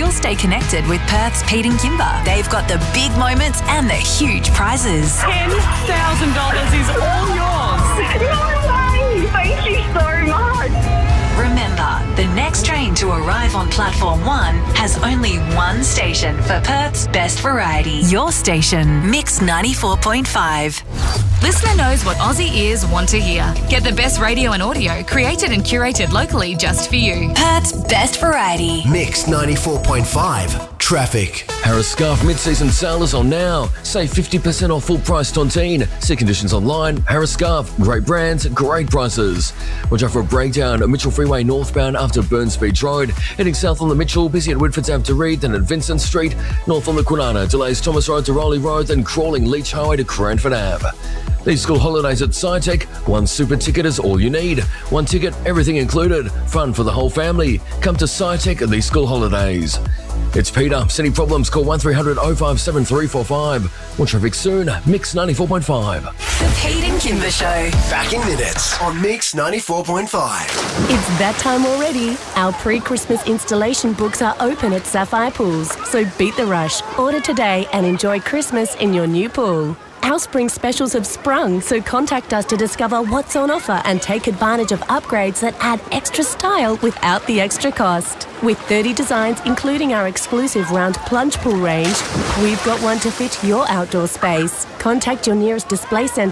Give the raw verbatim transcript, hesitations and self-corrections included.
still stay connected with Perth's Pete and Kimber. They've got the big moments and the huge prizes. ten thousand dollars is all yours. No way! Thank you so much. Remember, the next train to arrive on Platform one has only one station for Perth's best variety. Your station, Mix ninety-four point five. Listener knows what Aussie ears want to hear. Get the best radio and audio created and curated locally just for you. Perth's best variety. Mix ninety-four point five. Traffic. Harris Scarf mid-season sale is on now. Save fifty percent off full price tontine. See conditions online. Harris Scarf. Great brands, great prices. Watch out for a breakdown at Mitchell Freeway northbound after Burns Beach Road. Heading south on the Mitchell, busy at Whitford's Ave to Reed, then at Vincent Street. North on the Kwinana, delays Thomas Road to Rowley Road, then crawling Leach Highway to Cranford Ave. These school holidays at SciTech, one super ticket is all you need. One ticket, everything included. Fun for the whole family. Come to SciTech at these school holidays. It's Peter. Any problems, call one three hundred oh five seven three four five. More traffic soon. Mix ninety-four point five. The Pete and Kimber Show. Back in minutes on Mix ninety-four point five. It's that time already. Our pre-Christmas installation books are open at Sapphire Pools, so beat the rush. Order today and enjoy Christmas in your new pool. Our spring specials have sprung, so contact us to discover what's on offer and take advantage of upgrades that add extra style without the extra cost. With thirty designs, including our exclusive round plunge pool range, we've got one to fit your outdoor space. Contact your nearest display centre